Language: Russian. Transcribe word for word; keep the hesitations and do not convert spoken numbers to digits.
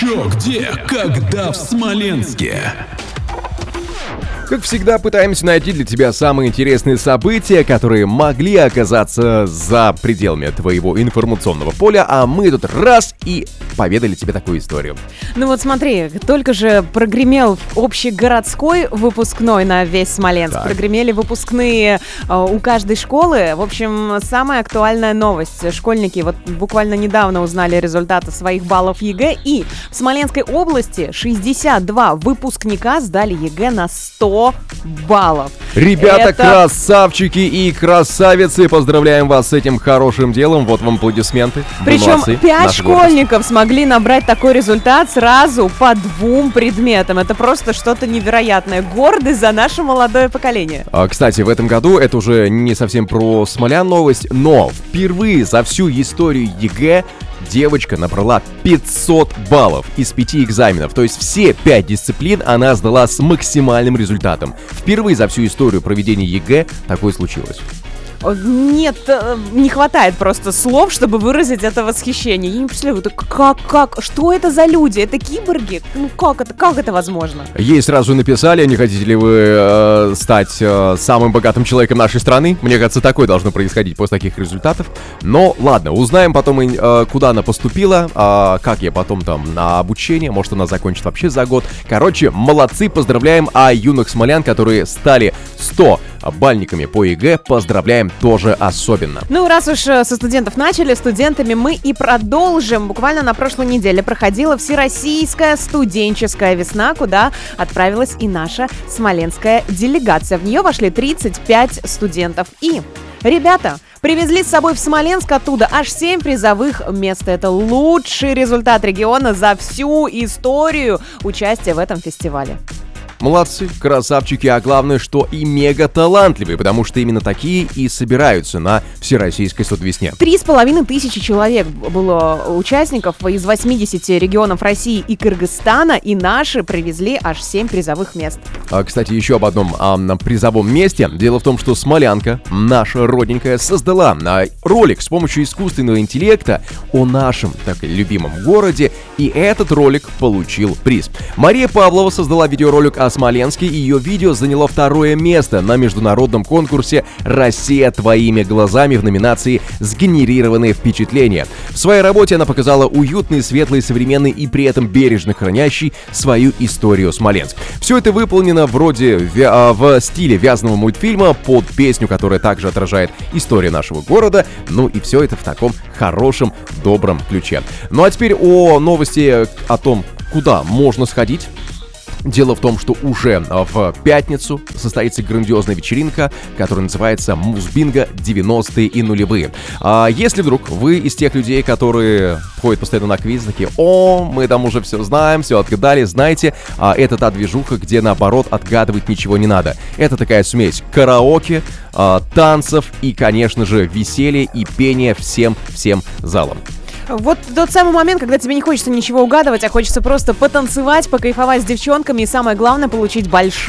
Чё, где, когда в Смоленске? Как всегда, пытаемся найти для тебя самые интересные события, которые могли оказаться за пределами твоего информационного поля, а мы тут раз и поведали тебе такую историю. Ну вот смотри, только же прогремел общегородской выпускной на весь Смоленск. Так. Прогремели выпускные э, у каждой школы. В общем, самая актуальная новость. Школьники вот буквально недавно узнали результаты своих баллов ЕГЭ. И в Смоленской области шестьдесят два выпускника сдали ЕГЭ на сто баллов. Ребята, Это- красавчики и красавицы, поздравляем вас с этим хорошим делом. Вот вам аплодисменты. Вы Причем молодцы. пять Наша гордость. школьников смогли набрать такой результат сразу по двум предметам. Это просто что-то невероятное. Гордость за наше молодое поколение. А, Кстати, в этом году это уже не совсем про смолян новость, но впервые за всю историю ЕГЭ девочка набрала пятьсот баллов из пяти экзаменов. То есть все пять дисциплин она сдала с максимальным результатом. Впервые за всю историю проведения ЕГЭ такое случилось. Нет, э, не хватает просто слов, чтобы выразить это восхищение. Я не представляю, это как, как, что это за люди? Это киборги? Ну как это, как это возможно? Ей сразу написали, не хотите ли вы э, стать э, самым богатым человеком нашей страны. Мне кажется, такое должно происходить после таких результатов. Но ладно, узнаем потом, э, куда она поступила, э, как ей потом там на обучение, может она закончит вообще за год. Короче, молодцы, поздравляем, а юных смолян, которые стали сто бальниками по ЕГЭ, поздравляем тоже особенно. Ну, раз уж э, со студентов начали, студентами мы и продолжим. Буквально на прошлой неделе проходила Всероссийская студенческая весна, куда отправилась и наша смоленская делегация. В нее вошли тридцать пять студентов. И ребята привезли с собой в Смоленск оттуда аж семь призовых мест. Это лучший результат региона за всю историю участия в этом фестивале. Молодцы, красавчики, а главное, что и мега талантливые, потому что именно такие и собираются на Всероссийской студвесне. Три с половиной тысячи человек было участников из восьмидесяти регионов России и Кыргызстана, и наши привезли аж семь призовых мест. А, Кстати, еще об одном а, на призовом месте. Дело в том, что Смолянка, наша родненькая, создала а, ролик с помощью искусственного интеллекта о нашем так любимом городе, и этот ролик получил приз. Мария Павлова создала видеоролик о Смоленске, и ее видео заняло второе место на международном конкурсе «Россия твоими глазами» в номинации «Сгенерированные впечатления». В своей работе она показала уютный, светлый, современный и при этом бережно хранящий свою историю Смоленск. Все это выполнено вроде вя- в стиле вязаного мультфильма под песню, которая также отражает историю нашего города. Ну и все это в таком хорошем, добром ключе. Ну а теперь о новости о том, куда можно сходить. Дело в том, что уже в пятницу состоится грандиозная вечеринка, которая называется «Музбинго девяностые и нулевые». А если вдруг вы из тех людей, которые ходят постоянно на квиз, такие: «О, мы там уже все знаем, все отгадали», знаете, а это та движуха, где наоборот отгадывать ничего не надо. Это такая смесь караоке, а, танцев и, конечно же, веселья и пения всем-всем залом. Вот тот самый момент, когда тебе не хочется ничего угадывать, а хочется просто потанцевать, покайфовать с девчонками и, самое главное, получить большой